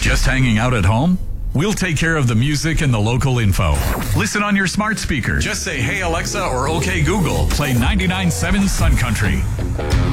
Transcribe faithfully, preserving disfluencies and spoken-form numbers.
Just hanging out at home? We'll take care of the music and the local info. Listen on your smart speaker. Just say, "Hey Alexa," or "Okay Google, play ninety-nine point seven Sun Country."